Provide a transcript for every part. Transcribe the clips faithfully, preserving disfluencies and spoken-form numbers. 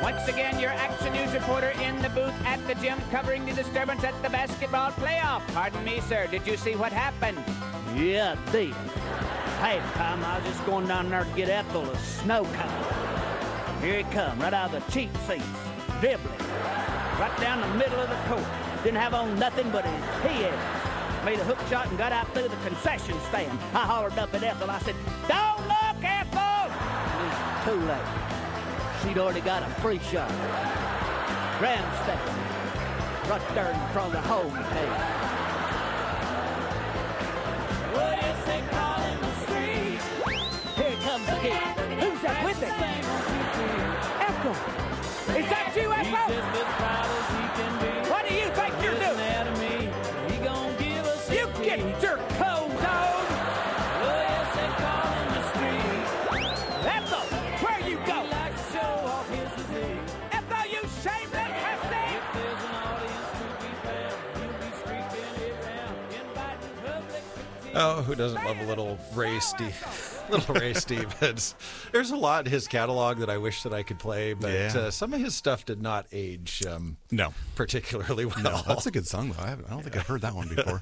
Once again, your Action News reporter in the booth at the gym covering the disturbance at the basketball playoff. Pardon me, sir. Did you see what happened? Yeah, I did. Halftime, I was just going down there to get Ethel a snow cone. Here he come, right out of the cheap seats, dribbling, right down the middle of the court. Didn't have on nothing but his P Ls. Made a hook shot and got out through the concession stand. I hollered up at Ethel. I said, "Don't look, Ethel!" It was too late. She'd already got a free shot. Grandstand, right there in front of the home page. What is they calling the street? Here it comes again. Who's that with it? Ethel! Is that you, He's Ethel? just as proud as he can be. What do you think you're Listen doing? at me. He gon' give us a You key. get your clothes on! What is they calling the street? Ethel, where you He go? likes to show off his physique. Ethel, you shameless hussy! If there's an audience to be found, he'll be streaking it round, inviting public critique. Oh, who doesn't love a little Ray Steve? Little Ray Stevens. There's a lot in his catalog that I wish that I could play, but Yeah. uh, some of his stuff did not age um, No. particularly well. No, that's a good song, though. I, haven't, I don't think I've heard that one before.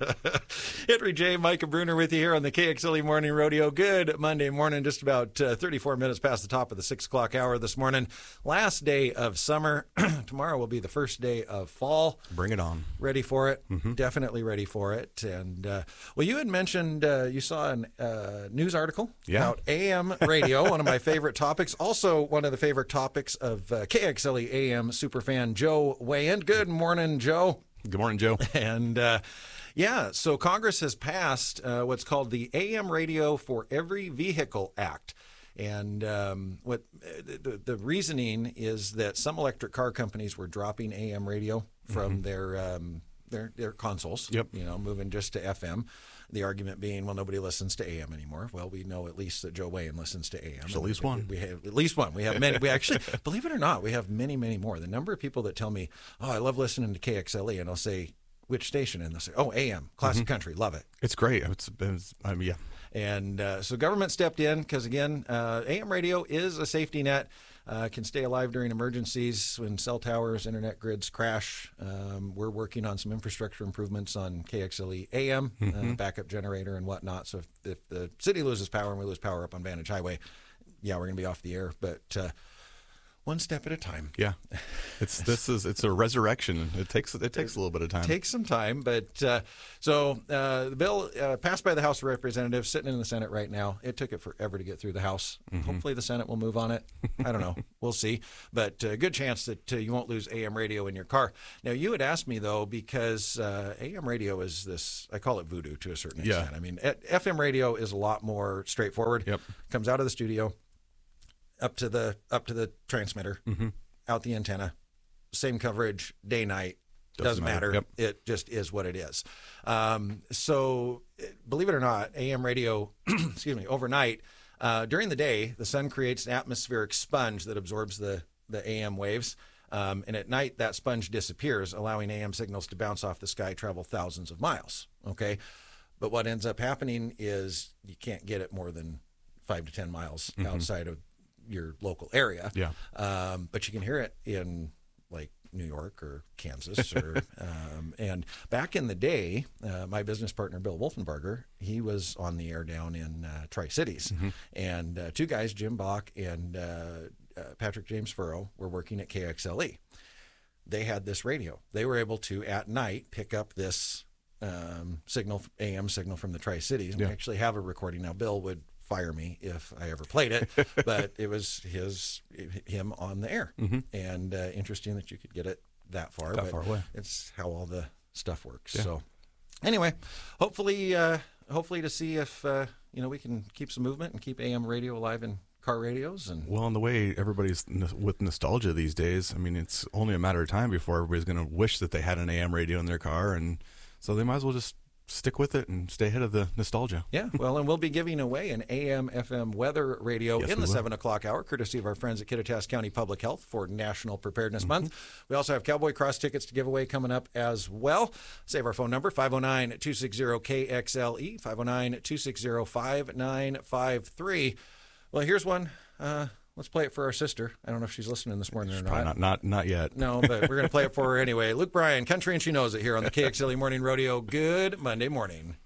Henry J. Micah Bruner with you here on the K X L E Morning Rodeo. Good Monday morning, just about uh, thirty-four minutes past the top of the six o'clock hour this morning. Last day of summer. Tomorrow will be the first day of fall. Bring it on. Ready for it. Mm-hmm. Definitely ready for it. And, uh, well, you had mentioned uh, you saw a uh, news article Yeah. about A M radio, one of my favorite topics. Also, one of the favorite topics of uh, K X L E A M superfan Joe Wayand. Good morning, Joe. Good morning, Joe. And uh, yeah, so Congress has passed uh, what's called the A M Radio for Every Vehicle Act. And um, what the, the reasoning is that some electric car companies were dropping A M radio from Mm-hmm. their um, their their consoles. Yep. You know, moving just to F M. The argument being, well, nobody listens to A M anymore. Well, we know at least that Joe Wayne listens to A M. There's at least one. We have at least one. We have many. We actually, believe it or not, we have many, many more. The number of people that tell me, "Oh, I love listening to K X L E," and I'll say, "Which station?" And they'll say, "Oh, A M, classic Mm-hmm. country, love it." It's great. It's, it's I mean, yeah. And uh, so government stepped in because, again, uh, A M radio is a safety net, uh, can stay alive during emergencies when cell towers, internet grids crash. Um, we're working on some infrastructure improvements on K X L E A M, Mm-hmm. uh, backup generator and whatnot. So if, if the city loses power and we lose power up on Vantage Highway, yeah, we're going to be off the air. But uh, one step at a time. Yeah. It's this is it's a resurrection. It takes it takes a little bit of time. Takes some time, but uh, so uh, the bill uh, passed by the House of Representatives, sitting in the Senate right now. It took it forever to get through the House. Mm-hmm. Hopefully, the Senate will move on it. I don't know. We'll see. But uh, good chance that uh, you won't lose A M radio in your car. Now, you had asked me though, because uh, A M radio is this. I call it voodoo to a certain Yeah. extent. I mean, F M radio is a lot more straightforward. Yep. Comes out of the studio, up to the up to the transmitter, Mm-hmm. out the antenna, same coverage, day night. Doesn't Doesn't matter. matter. Yep. It just is what it is. Um, so, believe it or not, A M radio, excuse me, overnight, uh, during the day, the sun creates an atmospheric sponge that absorbs the, the A M waves. Um, and at night, that sponge disappears, allowing A M signals to bounce off the sky, travel thousands of miles. Okay. But what ends up happening is you can't get it more than five to ten miles Mm-hmm. outside of your local area. Yeah. Um, but you can hear it in like New York or Kansas or um, and back in the day, uh, my business partner Bill Wolfenbarger, he was on the air down in uh, Tri-Cities, Mm-hmm. and uh, two guys, Jim Bach and uh, uh, Patrick James Furrow, were working at K X L E. They had this radio. They were able to at night pick up this um, signal, A M signal from the Tri-Cities. And Yeah. we actually have a recording now. Bill would fire me if I ever played it, but it was his him on the air, Mm-hmm. and uh, interesting that you could get it that far. That but far away. It's how all the stuff works. Yeah. So anyway, hopefully, uh, hopefully to see if uh, you know we can keep some movement and keep A M radio alive in car radios. And Well, in the way everybody's n- with nostalgia these days, I mean, it's only a matter of time before everybody's going to wish that they had an A M radio in their car, and so they might as well just stick with it and stay ahead of the nostalgia. yeah, well, and we'll be giving away an A M F M weather radio Yes, in we the will. seven o'clock hour, courtesy of our friends at Kittitas County Public Health for National Preparedness Mm-hmm. Month. We also have Cowboy Cross tickets to give away coming up as well. Save our phone number, five oh nine, two six zero, K X L E, five oh nine, two six zero, five nine five three. Well, here's one. Uh, let's play it for our sister. I don't know if she's listening this morning or Probably not. not, not, not yet. No, but we're going to play it for her anyway. Luke Bryan, Country and She Knows It here on the K X L E Morning Rodeo. Good Monday morning.